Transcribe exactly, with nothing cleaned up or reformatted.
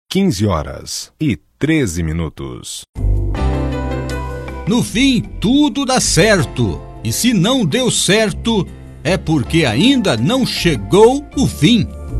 quinze horas e treze minutos. No fim, tudo dá certo. E se não deu certo, é porque ainda não chegou o fim.